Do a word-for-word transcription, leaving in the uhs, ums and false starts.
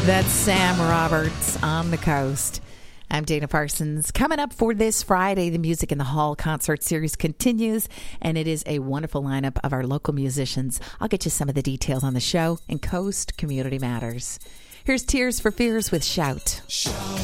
That's Sam Roberts on the Coast. I'm Dana Parsons. Coming up for this Friday, the Music in the Hall concert series continues, and it is a wonderful lineup of our local musicians. I'll get you some of the details on the show and Coast Community Matters. Here's Tears for Fears with Shout. Shout.